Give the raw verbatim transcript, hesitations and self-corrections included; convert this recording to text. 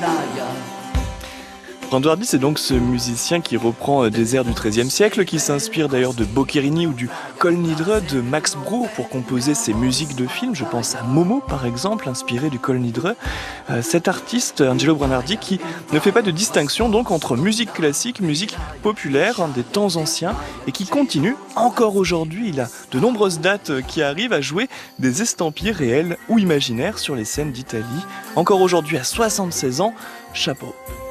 playa. Brando Hardy, c'est donc ce musicien qui reprend des airs du treizième siècle, qui s'inspire d'ailleurs de Boccherini ou du Kol Nidre de Max Bruch pour composer ses musiques de films. Je pense à Momo par exemple, inspiré du Kol Nidre. Euh, cet artiste, Angelo Branardi, qui ne fait pas de distinction donc entre musique classique, musique populaire hein, des temps anciens, et qui continue encore aujourd'hui. Il a de nombreuses dates qui arrivent à jouer des estampillés réels ou imaginaires sur les scènes d'Italie. Encore aujourd'hui à soixante-seize ans, chapeau.